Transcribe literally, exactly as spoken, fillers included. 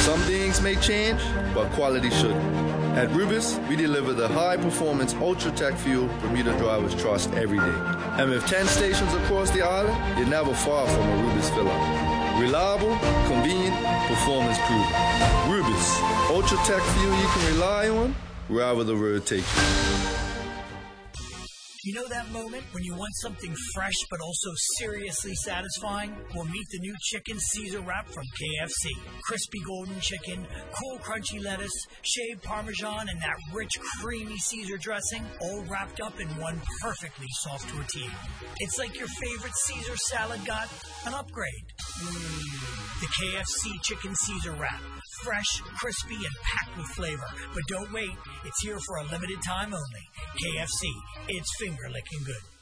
Some things may change, but quality shouldn't. At Rubis, we deliver the high-performance Ultra-Tech fuel Bermuda drivers trust every day. And with ten stations across the island, you're never far from a Rubis fill-up. Reliable, convenient, performance proven. Rubis, Ultra-Tech fuel you can rely on wherever the road takes you. You know that moment when you want something fresh but also seriously satisfying? Well, meet the new Chicken Caesar Wrap from K F C. Crispy golden chicken, cool crunchy lettuce, shaved Parmesan, and that rich creamy Caesar dressing, all wrapped up in one perfectly soft tortilla. It's like your favorite Caesar salad got an upgrade. Mm. The K F C Chicken Caesar Wrap. Fresh, crispy, and packed with flavor. But don't wait. It's here for a limited time only. K F C. It's finger-licking good.